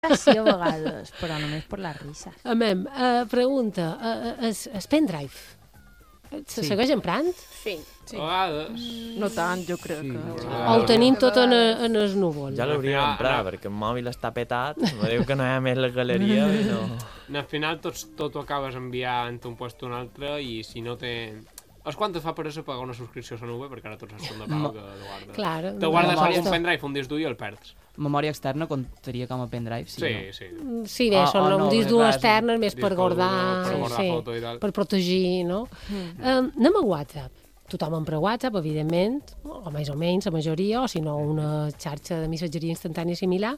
Sí, a vegades, però només per la risa. Pregunta, el pendrive, se segueix emprant? Sí. A vegades. No tant, jo crec que... O ho tenim tot en els núvols? Ja l'hauria d'emprar, perquè el mòbil està petat, me diu que no hi ha més la galeria i no... Al final tot ho acabes enviant d'un lloc a un altre i si no té... És quan te fa per això pagar una subscripció a la nube, perquè ara tots estan de pau que te guardes. Clar. Te guardes algun pendrive un disc dur i el perds. Memòria externa comptaria com a pendrive? Sí. Sí, bé, són un disc dur extern més per guardar, foto i tal. per protegir, no? Anem a WhatsApp. Tothom empra WhatsApp, evidentment, o més o menys, la majoria, o si no una xarxa de missatgeria instantània similar.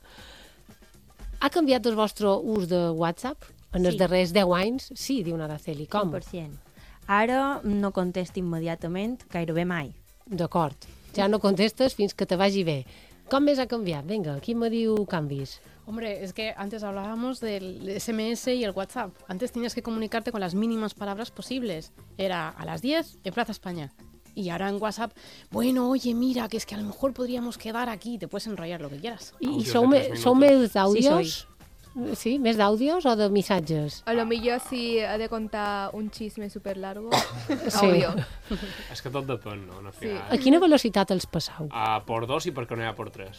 Ha canviat el vostre ús de WhatsApp en els darrers 10 anys? Sí, diu Araceli, com? 100%. Ara no contesto immediatament, gairebé mai. D'acord. Ja no contestes fins que te vagi bé. Com més ha canviat? Vinga, qui me diu canvis? Hombre, es que antes hablábamos del SMS y el WhatsApp. Antes tenías que comunicarte con las mínimas palabras posibles. Era a las 10 en Plaza España. Y ahora en WhatsApp, bueno, oye, mira, que es que a lo mejor podríamos quedar aquí. Te puedes enrollar lo que quieras. I sou més d'àudios? Sí, més d'àudios o de missatges? A lo millor si ha de contar un chisme super largo, Sí. audio. És que tot depèn, no? Al final. A quina velocitat els passau? A por 2 i perquè no hi ha por 3.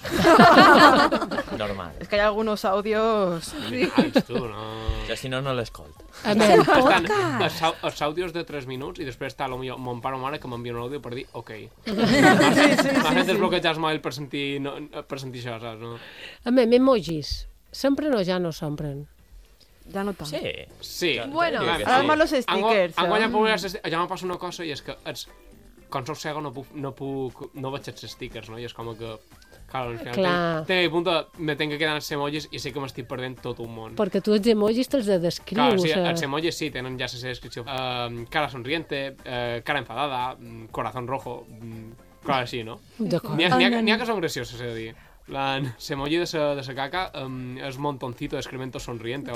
Normal. Es que hay algunos audios... Alts, tu, no? Ja si no, no l'escolta. Estan els àudios de 3 minuts i després està potser mon pare o mare que m'envia un àudio per dir ok. M'ha fet desbloquejar el mòbil per sentir això, saps? No? Emojis. S'empren o ja no s'empren? Ja no tant. Sí. Bueno, además los stickers. Ja me passa una cosa i és que quan soc cego no veig els stickers, no? I és com que... Claro, al final tengo el punto, me tengo que quedar els emojis i sé que m'estic perdent tot un món. Perquè tu els emojis te'ls descrius. Claro, sí, els emojis sí, tenen ja la seva descripció. Cara sonriente, cara enfadada, corazón rojo, clar, així, no? D'acord. N'hi ha que són graciosos, he de dir. L'emoji de sa caca és montoncito d'excremento sonriente.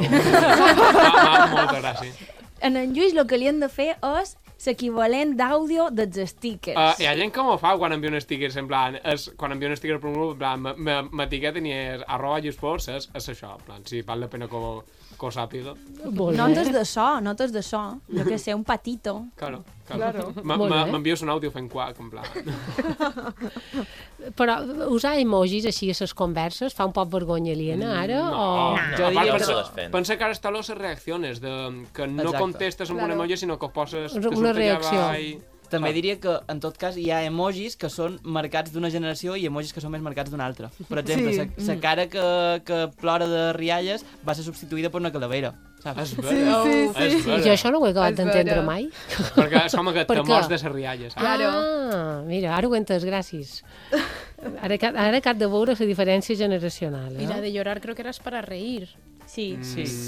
Molta gràcia. En Lluís el que li han de fer és l'equivalent d'àudio dels stickers. Hi ha gent que m'ho fa quan envio un sticker, en plan, quan envio un sticker per un grup, en plan, m'etiqueten i és @lluispors, és això, en plan, si val la pena que ho sàpiga. Notes de so, jo que sé, un patito. Claro. M'envies un àudio fent quac, en plan. Però usar emojis així a les converses fa un poc vergonya aliena, ara? Jo diria que pensa que ara està les reaccions, que no contestes amb un emoji, sinó que poses... Una reacció. També diria que, en tot cas, hi ha emojis que són marcats d'una generació i emojis que són més marcats d'una altra. Per exemple, la cara que plora de rialles va ser substituïda per una calavera, saps? És vera. Jo això no ho he acabat d'entendre mai. Perquè és com que te mors de les rialles. Mira, ara ho he entès, gràcies. Ara que has de veure la diferència generacional. Y la de llorar creo que era para reír. Sí.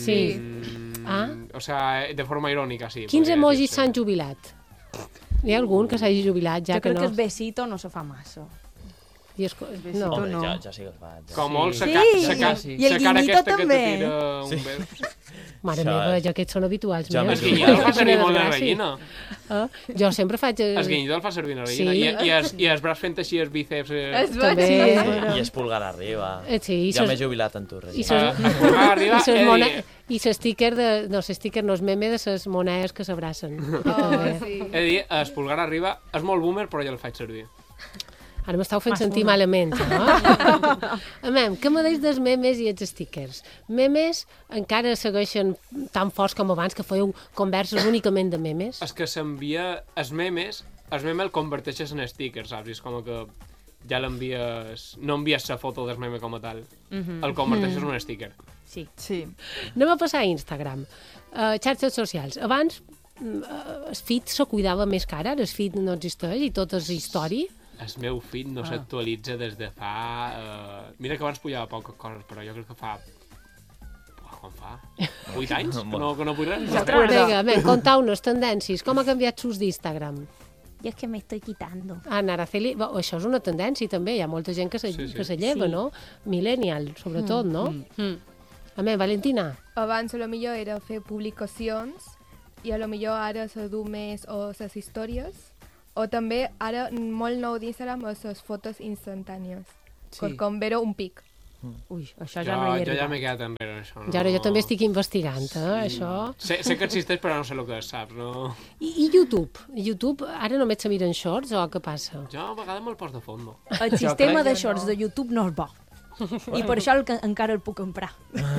O sea, de forma irònica, sí. Quins emojis s'han jubilat? Hi ha algun que s'hagi jubilat ja jo que no? Jo crec que el besito no se fa massa. No. Home, ja sí que es fa. Com molt, i el guinyito també. Mare meva, ja aquests són habituals. El guinyito el fa servir molt la Regina. Jo sempre faig... El guinyito el fa servir la Regina. I els braç fent així els bíceps... També. I es pulgar arriba. Sí, ja m'he jubilat en tu, Regina. I l'sticker no és meme de les monedes que s'abracen. He de dir, el pulgar arriba és molt boomer, però ja el faig servir. Ara m'estàu fent sentir malament, no? Què me deis dels memes i els stickers? Memes encara segueixen tan forts com abans, que fèieu converses únicament de memes? És que s'envia els memes el converteixes en stickers, saps? És com que ja l'envies... No envies la foto del meme com a tal. El converteixes en un sticker. Sí. Anem a passar a Instagram. Xarxes socials. Abans el feed se cuidava més que ara, el feed no existeix i tot és història. El meu feed no s'actualitza des de fa... Mira que abans pujava poques coses, però jo crec que fa... Com fa? 8 anys? Que no puc res? Vinga, contau-nos tendències. Com ha canviat l'ús d'Instagram? Jo és que me estoy quitando. Araceli, això és una tendència també, hi ha molta gent que se lleva, no? Millennial, sobretot, no? Valentina? Abans a lo millor era fer publicacions i a lo millor ara se du més o les històries. O també, ara, molt nou d'Instagram, és les fotos instantànies. Com veure un pic. Ui, això ja no hi he Jo ja arribat. m'he quedat enrere, això. No? Ja ara jo també estic investigant, això. Sé que existeix, però no sé el que és, saps? No? I YouTube? YouTube ara només se miren shorts o què passa? Jo a vegades me'l poso de fondo. El sistema crec de que shorts de YouTube no és bo. I per això encara el puc emprar.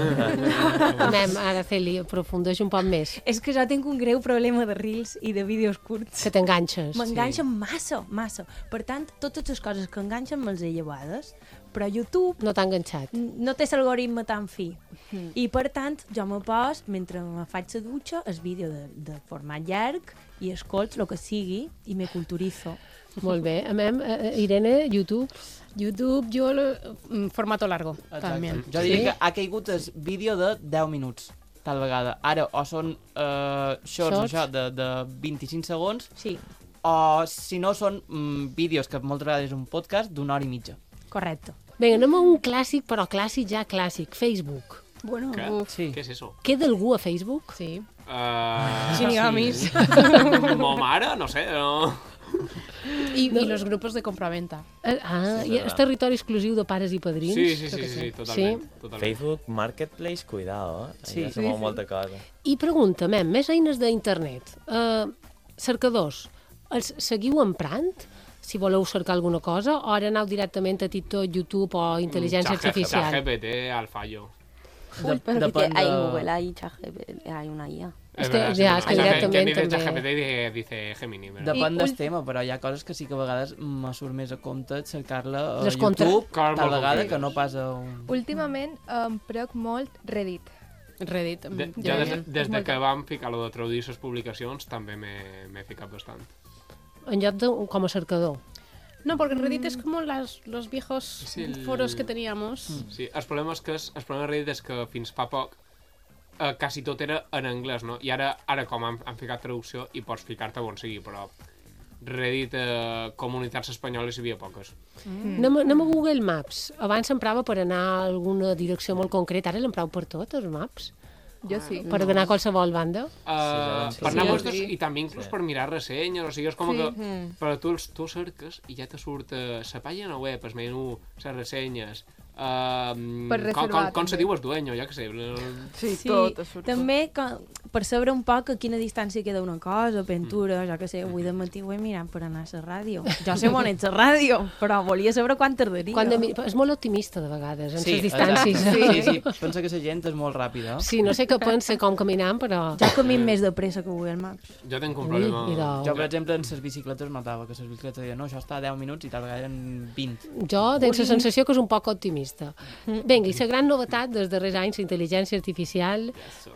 Anem, Araceli, aprofundeix un poc més. És que jo tinc un greu problema de reels i de vídeos curts. Que t'enganxes. M'enganxen massa. Per tant, totes les coses que enganxen me'ls he llevades, però YouTube No t'ha enganxat. no té l'algoritme tan fi. I per tant, jo me pos, mentre me faig la dutxa, el vídeo de format llarg i escolts el que sigui i me culturizo. Molt bé. Irene, YouTube? YouTube, jo formato largo, també. Jo diria que ha caigut el vídeo de 10 minuts, tal vegada. Ara, o són shorts, això, de 25 segons, Sí, o si no són vídeos, que moltes vegades és un podcast, d'una hora i mitja. correcte. Vinga, anem a un clàssic, però clàssic ja clàssic. Facebook. Bueno, Què? uf, Sí. Què és eso? Queda algú a Facebook? sí. Uh, Shinigamis. Mo mare? No sé, no... Y los grupos de compraventa. I és territori exclusiu de pares i padrins? Sí, totalment. totalment. Facebook Marketplace, cuidado, Sí. Allà se mou molta cosa. I pregunta, més eines d'internet. Cercadors, els seguiu emprant? Si voleu cercar alguna cosa, o ara aneu directament a TikTok, YouTube o intel·ligència artificial? ChatGPT al fallo. Uy, pero que depèn hay de- en Google, hay ChatGPT, hay una IA. És que, verdad, ja, és que no. directament Quien dice també. ChatGPT dice Gemini. ¿verdad? Depèn del tema, però hi ha coses que sí que a vegades me surt més a compte cercar-la a Les YouTube, Coses tal molt vegada, concretes. que no pas a un... Últimament em prec molt Reddit. Reddit. Jo des de que vam ficar lo de traduir les publicacions també m'he ficat bastant. En lloc de com a cercador. No, porque Reddit es como los viejos Sí, foros que teníamos. Sí, el problema de Reddit és que fins fa poc quasi tot era en anglès, no? I ara com han ficat traducció i pots ficar-te on sigui, però Reddit, comunitats espanyoles hi havia poques. Anem a Google Maps. Abans s'emprava per anar a alguna direcció molt concreta, ara l'emprau per tot, els maps? Jo sí. Per anar a qualsevol banda? Per anar a Sí, llocs sí. i també inclús per mirar ressenyes, o sigui, és com Sí. que... Però tu cerques i ja te surt la pàgina web, el menú, les ressenyes... reservar, com se també. diu el dueño, ja que sé. Sí, Sí, tot, surt tot. també per saber un poc a quina distància queda una cosa, pintura, jo que sé, avui de matí ho he mirat per anar a la ràdio. Jo sé on ets a ràdio, però volia saber quan tardaria. És molt optimista de vegades, en Sí, les distàncies. Sí. Pensa que la gent és molt ràpida. Sí, no sé què pensa com caminant, però... Jo camino més de pressa que Google Maps. Jo tinc un Ui, problema... idò. Jo, per exemple, en les bicicletes notava que les bicicletes deien no, això està a 10 minuts i tal vegada en 20. Jo tinc la sensació que és un poc optimista. Vinga, i la gran novetat dels darrers anys, la intel·ligència artificial,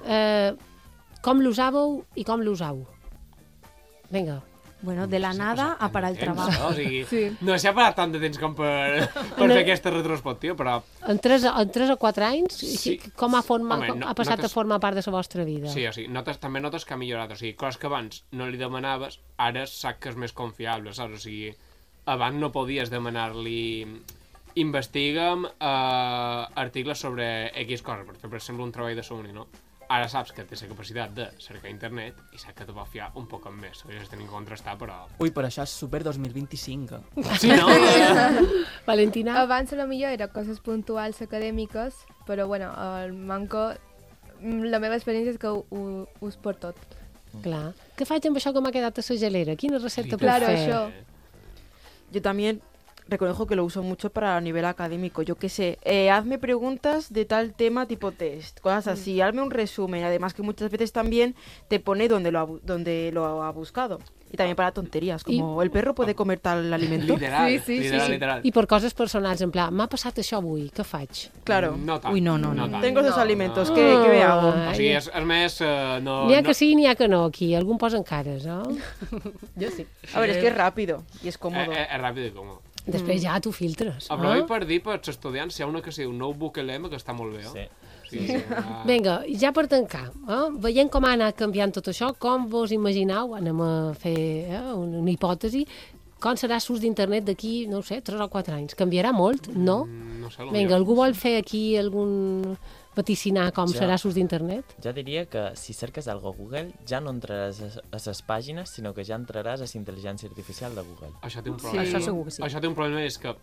com l'usàveu i com l'usau? Vinga. Bueno, de la nada a parar el treball. No? O sigui, Sí. no s'ha parat tant de temps com per fer aquesta retrospectiva, però En 3 o 4 anys, Sí. com ha Home, passat a notes- formar part de la vostra vida? sí, o sigui, també notes que ha millorat. O sigui, coses que abans no li demanaves, ara saps que és més confiable, saps? O sigui, abans no podies demanar-li investiga'm articles sobre X coses, per fer, per exemple, un treball de somni, no? Ara saps que té la capacitat de cercar a internet i saps que te va fiar un poc més. Ho has de tenir que contrastar, però... Ui, però això és super 2025. Sí, no? Valentina? Abans a lo millor era coses puntuals acadèmiques, però bueno, el manco... La meva experiència és que ho ús per tot. Clar. Què faig amb això que m'ha quedat a la gelera? Quina recepta puc Claro, fer? això. Yo también reconozco que lo uso mucho para nivel académico. Yo qué sé, hazme preguntas de tal tema tipo test, cosas así, hazme un resumen. Además que muchas veces también te pone donde lo ha buscado. Y también para tonterías, como el perro puede comer tal alimento. Literal, Sí. literal. I per coses personals, en pla, m'ha passat això avui, què faig? Claro. No tant. Uy, no. tant. Tengo esos No. alimentos, ¿qué me hago? O sigui, és més... no, N'hi ha no, que sí, n'hi ha que no, aquí. Algú em posa en cares, no? Jo sí. A ver, es que es rápido y es cómodo. és ràpid i còmode. Després ja t'ho filtres. Aprovi per dir per als estudiants si hi ha una que sigui un notebook LM que està molt bé. Sí. Sí. Vinga, ja per tancar, veient com ha anat canviant tot això, com vos imagineu, anem a fer una hipòtesi, com serà l'ús d'internet d'aquí, no ho sé, 3 o 4 anys? Canviarà molt? No? No sé, Vinga, algú vol fer aquí algun vaticinar com Jo. serà l'ús d'internet? Jo diria que si cerques alguna a Google ja no entraràs a les pàgines, sinó que ja entraràs a la intel·ligència artificial de Google. Això té un Sí, problema. això segur que sí. Això té un problema, és que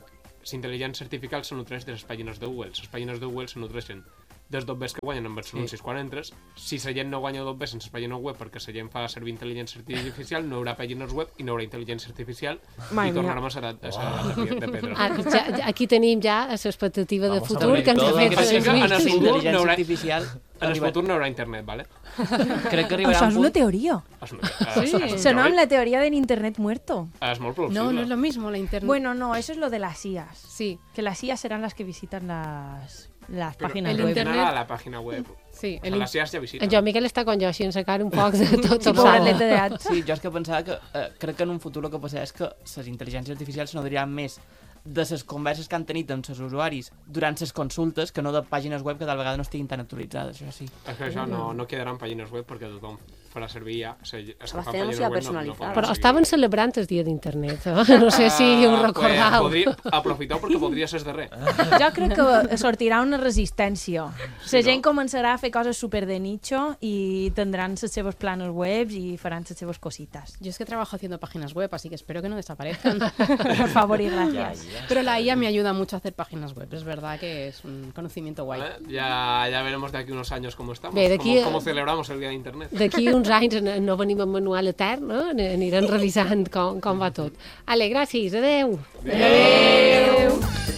l'intel·ligència artificial se nutreix de les pàgines de Google. Les pàgines de Google se nutreixen dels dobbers que guanyen amb els anuncis quan entres. Si la gent no guanya dobbers sense pàgines web perquè la gent fa servir intel·ligència artificial, no hi haurà pàgines web i no hi haurà intel·ligència artificial i tornarem a ser de pedra. Aquí tenim ja l'expectativa de futur que ens ha fet intel·ligència artificial. En el futur no hi haurà internet, ¿vale? Crec que arribarà Això és una teoria. Se llama la teoría del internet muerto. És molt plausible. No, no es lo mismo la internet. Bueno, no, eso es lo de las IAs. Sí. Que las IAs serán las que visitan las páginas el web. internet- A la pàgina web. Sí, O sigui, les IAs ja visiten. En Joan Miquel està con jo, així en sacar un poc de tot el Pobretet d'edat. Sí, jo és que pensava que crec que en un futur el que passarà és que les intel·ligències artificials se n'adoriran més de les converses que han tenit amb els usuaris durant les consultes que no de pàgines web que tal vegada no estiguin tan actualitzades, això sí. És que això no quedaran pàgines web perquè tothom farà servir ja. Sebastián no s'hi ha personalitzat. Però estaven celebrant el dia d'internet, no sé si ho recordau. Aprofiteu perquè podria ser el darrer. Jo crec que sortirà una resistència. La gent començarà a fer coses super de nicho i tindran les seves planes web i faran les seves cositas. Yo es que trabajo haciendo páginas web, así que espero que no desaparezcan. Por favor y gracias. Pero la IA me ayuda mucho a hacer páginas web. Es verdad que es un conocimiento guay. ¿Vale? Ya veremos de aquí unos años cómo estamos, Bé, cómo celebramos el día de internet. D'aquí uns anys no venim amb manual etern, no? Anirem revisant com va tot. Ale, gràcies, adeu. Adeu.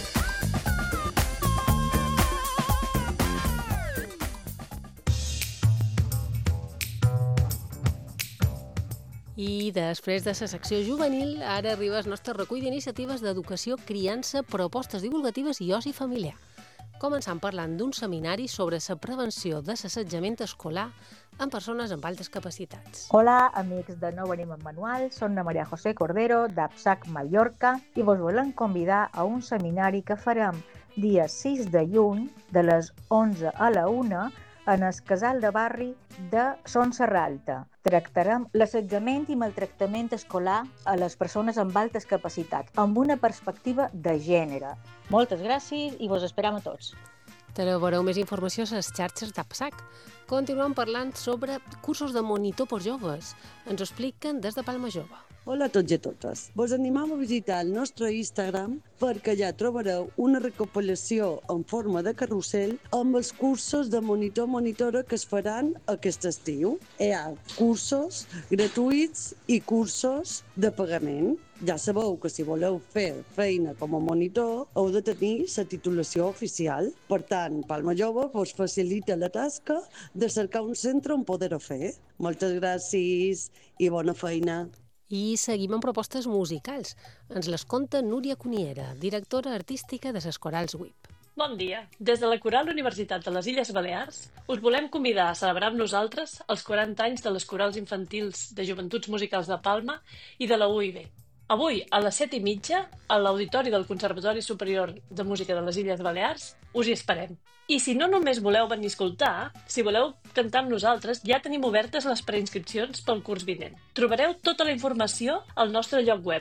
I després de la secció juvenil, ara arriba el nostre recull d'iniciatives d'educació, criança, propostes divulgatives i oci familiar. Començant parlant d'un seminari sobre la prevenció de l'assetjament escolar en persones amb altes capacitats. Hola, amics de No Venim amb Manual, som la Maria José Cordero, d'APSAC Mallorca, i vos volem convidar a un seminari que farem dia 6 de juny, de les 11 a la 1, en el casal de barri de Son Serralta. Tractarem l'assetjament i maltractament escolar a les persones amb altes capacitats, amb una perspectiva de gènere. Moltes gràcies i vos esperam a tots. Trobareu més informació a les xarxes d'APSAC. Continuem parlant sobre cursos de monitor per joves. Ens ho expliquen des de Palma Jove. Hola a tots i a totes. Vos animam a visitar el nostre Instagram perquè allà trobareu una recopilació en forma de carrusel amb els cursos de monitor-monitora que es faran aquest estiu. Hi ha cursos gratuïts i cursos de pagament. Ja sabeu que si voleu fer feina com a monitor heu de tenir la titulació oficial. Per tant, Palma Jove vos facilita la tasca de cercar un centre on poder-ho fer. Moltes gràcies i bona feina. I seguim amb propostes musicals. Ens les conta Núria Cuniera, directora artística de les Corals WIP. Bon dia. Des de la Coral Universitat de les Illes Balears us volem convidar a celebrar amb nosaltres els 40 anys de les corals infantils de Joventuts Musicals de Palma i de la UIB. Avui, a les 7:30, a l'Auditori del Conservatori Superior de Música de les Illes Balears, us hi esperem. I si no només voleu venir a escoltar, si voleu cantar amb nosaltres, ja tenim obertes les preinscripcions pel curs vinent. Trobareu tota la informació al nostre lloc web,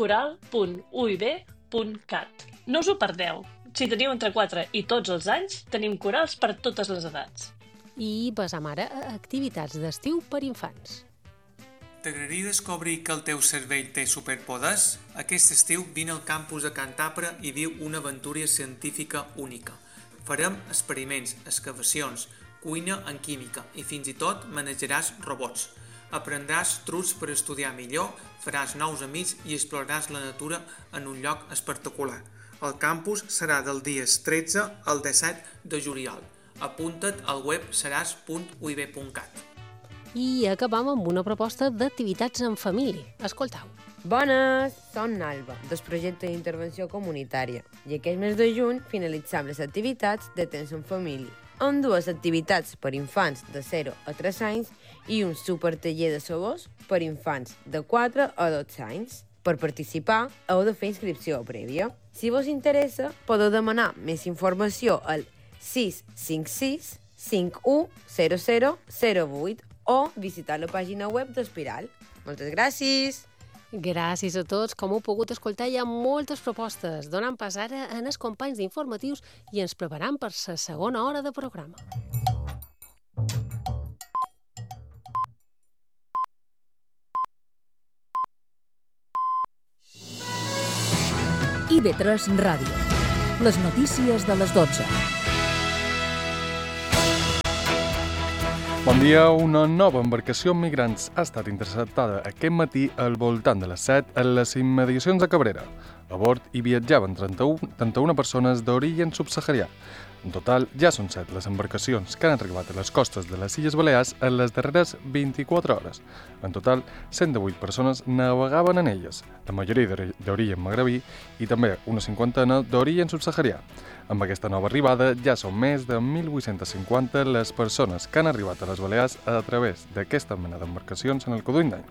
coral.uib.cat. No us ho perdeu. Si teniu entre 4 i tots els anys, tenim corals per totes les edats. I passam ara a activitats d'estiu per infants. T'agradaria descobrir que el teu cervell té superpoders? Aquest estiu vine al campus de Cantàpera i viu una aventura científica única. Farem experiments, excavacions, cuina en química i fins i tot manejaràs robots. Aprendràs trucs per estudiar millor, faràs nous amics i exploraràs la natura en un lloc espectacular. El campus serà del dies 13 al 17 de juliol. Apunta't al web seràs.uib.cat. I acabam amb una proposta d'activitats en família. Escoltau. Bones! Som Alba, del projecte d'intervenció comunitària, i aquest mes de juny finalitzam les activitats de temps en família, amb dues activitats per infants de 0 a 3 anys i un supertaller de sabors per infants de 4 a 12 anys. Per participar, heu de fer inscripció prèvia. Si vos interessa, podeu demanar més informació al 656 510008 o visitar la pàgina web d'Espiral. Moltes gràcies! Gràcies a tots. Com heu pogut escoltar, hi ha moltes propostes. Donant pas ara en els companys d'informatius i ens preparam per la segona hora de programa. IB3 Ràdio. Les notícies de les 12. Bon dia. Una nova embarcació amb migrants ha estat interceptada aquest matí al voltant de les 7 a les immediacions de Cabrera. A bord hi viatjaven 31 persones d'origen subsaharià. En total, ja són 7 les embarcacions que han arribat a les costes de les Illes Balears en les darreres 24 hores. En total, 108 persones navegaven en elles, la majoria d'origen magrebí i també una cinquantena d'origen subsaharià. Amb aquesta nova arribada ja són més de 1.850 les persones que han arribat a les Balears a través d'aquesta mena d'embarcacions en el conjunt d'any.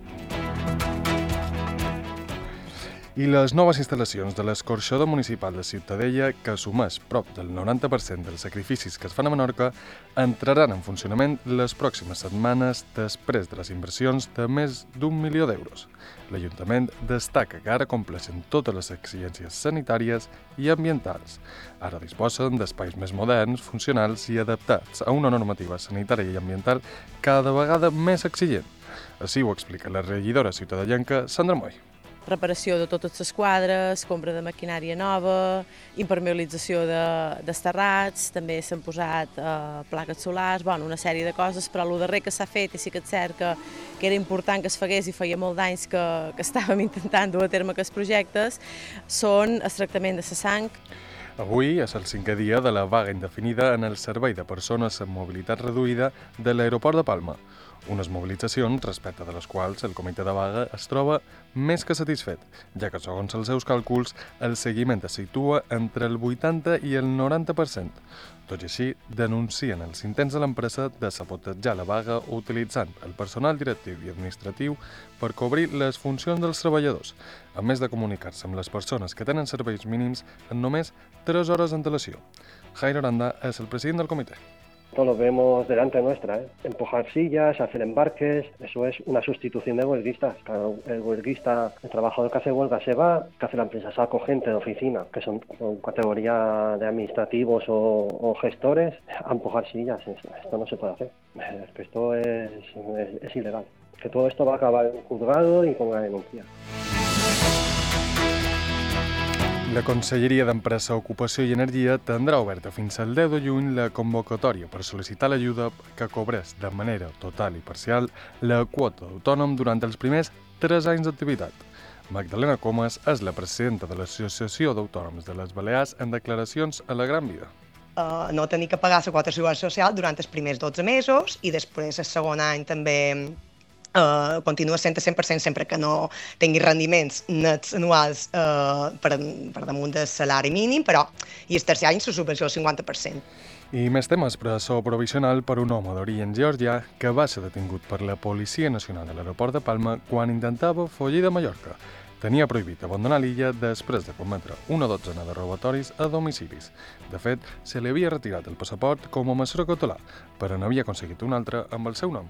I les noves instal·lacions de l'escorxador municipal de Ciutadella, que assumeix prop del 90% dels sacrificis que es fan a Menorca, entraran en funcionament les pròximes setmanes després de les inversions de més d'1 milió d'euros. L'Ajuntament destaca que ara compleixen totes les exigències sanitàries i ambientals. Ara disposen d'espais més moderns, funcionals i adaptats a una normativa sanitària i ambiental cada vegada més exigent. Així ho explica la regidora ciutadellenca Sandra Moy. Reparació de totes les quadres, compra de maquinària nova, impermeabilització dels terrats, també s'han posat plaques solars, una sèrie de coses, però el darrer que s'ha fet, i sí que és cert que era important que es fagués i feia molt d'anys que estàvem intentant dur a terme aquests projectes, són el tractament de la sang. Avui és el 5è dia de la vaga indefinida en el servei de persones amb mobilitat reduïda de l'aeroport de Palma. Unes mobilitzacions respecte de les quals el comitè de vaga es troba més que satisfet, ja que segons els seus càlculs el seguiment es situa entre el 80 i el 90%. Tot i així, denuncien els intents de l'empresa de sabotejar la vaga utilitzant el personal directiu i administratiu per cobrir les funcions dels treballadors, a més de comunicar-se amb les persones que tenen serveis mínims en només 3 hores d'antelació. Jairo Aranda és el president del comitè. Todo lo vemos delante nuestra, empujar sillas, hacer embarques, eso es una sustitución de huelguistas. Claro, el huelguista, el trabajador que hace huelga se va, que hace la empresa, saco gente de oficina, que son categoría de administrativos o gestores, a empujar sillas. Esto no se puede hacer, es que esto es ilegal. Que todo esto va a acabar en un juzgado y con una denuncia. La Conselleria d'Empresa, Ocupació i Energia tindrà oberta fins al 10 de juny la convocatòria per sol·licitar l'ajuda que cobreix de manera total i parcial la quota d'autònom durant els primers 3 anys d'activitat. Magdalena Comas és la presidenta de l'Associació d'Autònoms de les Balears en declaracions a la Gran Vida. No tenir que pagar la quota de seguretat social durant els primers 12 mesos i després el segon any també continua sent a 100% sempre que no tingui rendiments nets anuals per damunt del salari mínim, però i el tercer any la subvenció al 50%. I més temes, presó provisional per un home d'origen georgià que va ser detingut per la Policia Nacional de l'aeroport de Palma quan intentava fugir de Mallorca. Tenia prohibit abandonar l'illa després de cometre una dotzena de robatoris a domicilis. De fet, se li havia retirat el passaport com a mesura cautelar, però n'havia aconseguit un altre amb el seu nom.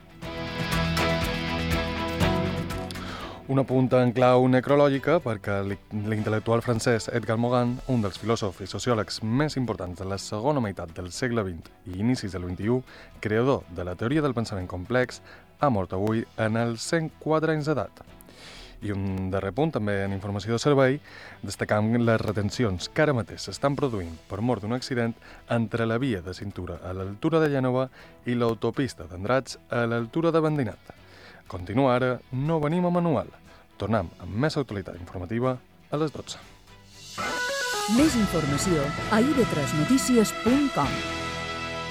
Una punta en clau necrològica perquè l'intel·lectual francès Edgar Morin, un dels filòsofs i sociòlegs més importants de la segona meitat del segle XX i inicis del XXI, creador de la teoria del pensament complex, ha mort avui en els 104 anys d'edat. I un darrer punt, també en informació de servei, destacant les retencions que ara mateix s'estan produint per mort d'un accident entre la via de cintura a l'altura de Gènova i l'autopista d'Andratx a l'altura de Bandinat. Continua ara, no venim a manual. Tornem amb més actualitat informativa a les 12. Més informació a ib3notícies.com.